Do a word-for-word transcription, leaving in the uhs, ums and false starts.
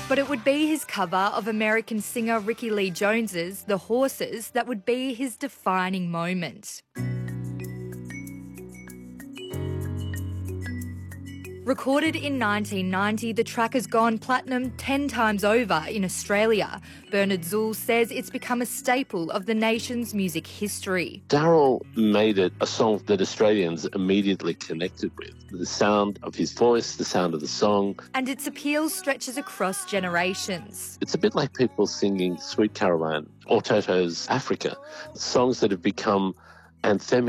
But it would be his cover of American singer Ricky Lee Jones's The Horses that would be his defining moment. Recorded in nineteen ninety, the track has gone platinum ten times over in Australia. Bernard Zuhl says it's become a staple of the nation's music history. Daryl made it a song that Australians immediately connected with. The sound of his voice, the sound of the song. And its appeal stretches across generations. It's a bit like people singing Sweet Caroline or Toto's Africa, songs that have become anthemic